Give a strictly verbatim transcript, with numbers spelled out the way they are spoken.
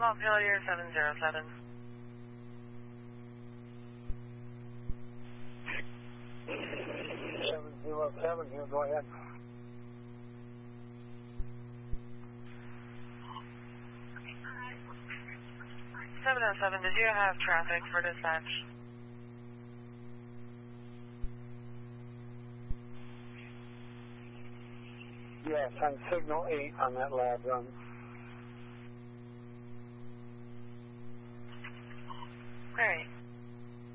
Montpelier seven zero seven. seven zero seven here, go ahead. seven oh seven, did you have traffic for dispatch? Yes, on signal eight on that lab run. Great.